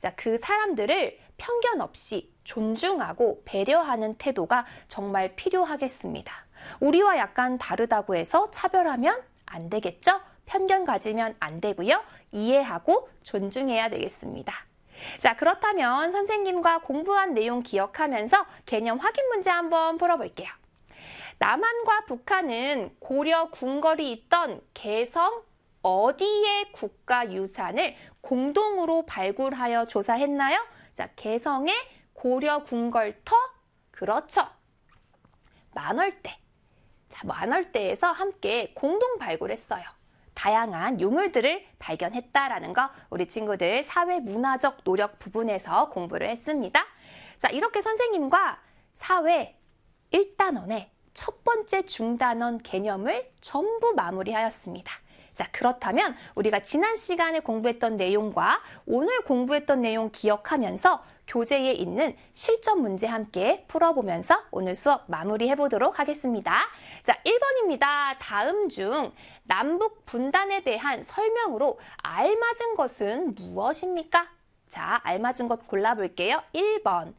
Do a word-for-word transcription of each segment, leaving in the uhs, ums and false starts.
자, 그 사람들을 편견 없이 존중하고 배려하는 태도가 정말 필요하겠습니다. 우리와 약간 다르다고 해서 차별하면 안 되겠죠? 편견 가지면 안 되고요. 이해하고 존중해야 되겠습니다. 자, 그렇다면 선생님과 공부한 내용 기억하면서 개념 확인 문제 한번 풀어볼게요. 남한과 북한은 고려 궁궐이 있던 개성 어디의 국가유산을 공동으로 발굴하여 조사했나요? 자, 개성의 고려 궁궐터? 그렇죠. 만월대. 자, 만월대에서 함께 공동 발굴했어요. 다양한 유물들을 발견했다라는 거 우리 친구들 사회문화적 노력 부분에서 공부를 했습니다. 자, 이렇게 선생님과 사회 일 단원의 첫 번째 중단원 개념을 전부 마무리하였습니다. 자, 그렇다면 우리가 지난 시간에 공부했던 내용과 오늘 공부했던 내용 기억하면서 교재에 있는 실전 문제 함께 풀어보면서 오늘 수업 마무리해 보도록 하겠습니다. 자, 일 번입니다. 다음 중 남북 분단에 대한 설명으로 알맞은 것은 무엇입니까? 자, 알맞은 것 골라볼게요. 일 번.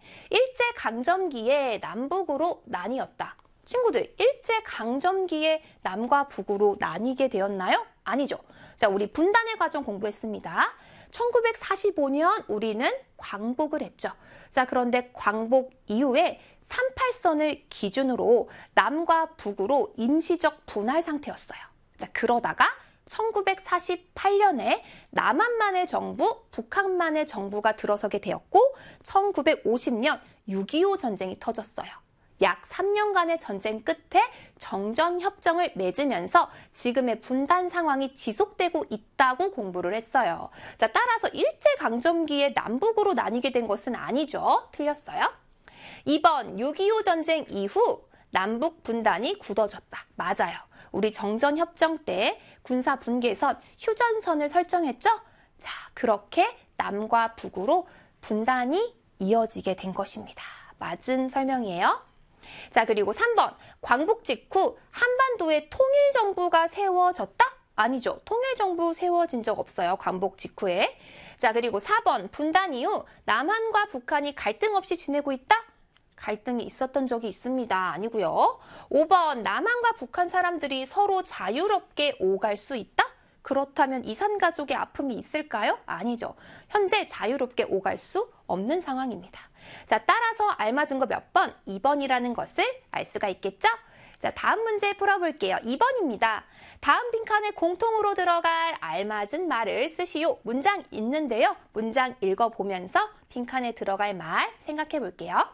일제강점기에 남북으로 나뉘었다. 친구들, 일제강점기에 남과 북으로 나뉘게 되었나요? 아니죠. 자, 우리 분단의 과정 공부했습니다. 천구백사십오 년 우리는 광복을 했죠. 자, 그런데 광복 이후에 삼팔선을 기준으로 남과 북으로 임시적 분할 상태였어요. 자, 그러다가 천구백사십팔 년에 남한만의 정부, 북한만의 정부가 들어서게 되었고 천구백오십 년 육이오 전쟁이 터졌어요. 약 삼 년간의 전쟁 끝에 정전협정을 맺으면서 지금의 분단 상황이 지속되고 있다고 공부를 했어요. 자, 따라서 일제강점기에 남북으로 나뉘게 된 것은 아니죠. 틀렸어요. 이 번. 육이오 전쟁 이후 남북 분단이 굳어졌다. 맞아요. 우리 정전협정 때 군사분계선, 휴전선을 설정했죠? 자, 그렇게 남과 북으로 분단이 이어지게 된 것입니다. 맞은 설명이에요. 자, 그리고 삼 번. 광복 직후 한반도에 통일정부가 세워졌다? 아니죠. 통일정부 세워진 적 없어요. 광복 직후에. 자, 그리고 사 번. 분단 이후 남한과 북한이 갈등 없이 지내고 있다? 갈등이 있었던 적이 있습니다. 아니고요. 오 번. 남한과 북한 사람들이 서로 자유롭게 오갈 수 있다? 그렇다면 이산가족의 아픔이 있을까요? 아니죠. 현재 자유롭게 오갈 수 없는 상황입니다. 자, 따라서 알맞은 거 몇 번? 이 번이라는 것을 알 수가 있겠죠? 자, 다음 문제 풀어볼게요. 이 번입니다. 다음 빈칸에 공통으로 들어갈 알맞은 말을 쓰시오. 문장 있는데요. 문장 읽어보면서 빈칸에 들어갈 말 생각해 볼게요.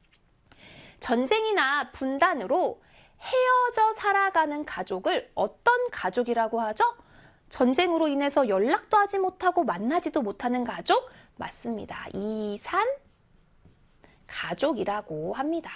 전쟁이나 분단으로 헤어져 살아가는 가족을 어떤 가족이라고 하죠? 전쟁으로 인해서 연락도 하지 못하고 만나지도 못하는 가족? 맞습니다. 이산 가족이라고 합니다.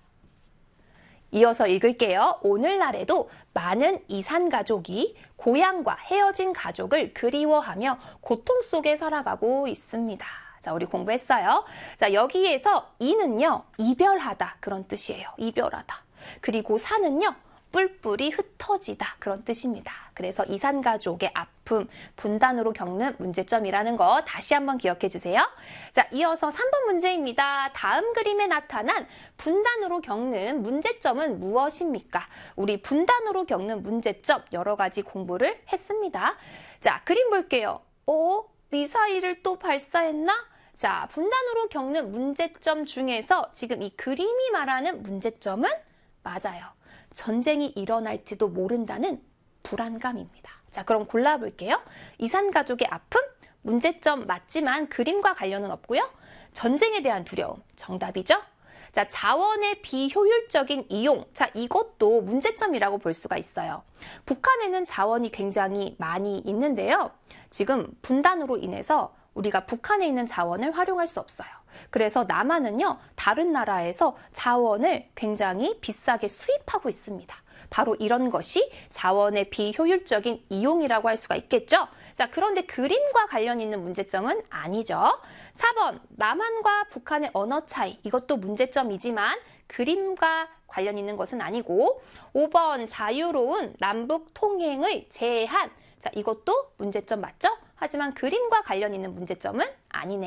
이어서 읽을게요. 오늘날에도 많은 이산 가족이 고향과 헤어진 가족을 그리워하며 고통 속에 살아가고 있습니다. 자, 우리 공부했어요. 자, 여기에서 이는요, 이별하다 그런 뜻이에요. 이별하다. 그리고 산은요, 뿔뿔이 흩어지다 그런 뜻입니다. 그래서 이산가족의 아픔, 분단으로 겪는 문제점이라는 거 다시 한번 기억해 주세요. 자, 이어서 삼 번 문제입니다. 다음 그림에 나타난 분단으로 겪는 문제점은 무엇입니까? 우리 분단으로 겪는 문제점 여러 가지 공부를 했습니다. 자, 그림 볼게요. 어? 미사일을 또 발사했나? 자, 분단으로 겪는 문제점 중에서 지금 이 그림이 말하는 문제점은 맞아요. 전쟁이 일어날지도 모른다는 불안감입니다. 자, 그럼 골라볼게요. 이산가족의 아픔, 문제점 맞지만 그림과 관련은 없고요. 전쟁에 대한 두려움, 정답이죠. 자, 자원의 비효율적인 이용. 자, 이것도 문제점이라고 볼 수가 있어요. 북한에는 자원이 굉장히 많이 있는데요. 지금 분단으로 인해서 우리가 북한에 있는 자원을 활용할 수 없어요. 그래서 남한은요, 다른 나라에서 자원을 굉장히 비싸게 수입하고 있습니다. 바로 이런 것이 자원의 비효율적인 이용이라고 할 수가 있겠죠. 자, 그런데 그림과 관련 있는 문제점은 아니죠. 사 번, 남한과 북한의 언어 차이. 이것도 문제점이지만 그림과 관련 있는 것은 아니고, 오 번, 자유로운 남북 통행의 제한. 자, 이것도 문제점 맞죠? 하지만 그림과 관련 있는 문제점은 아니네요.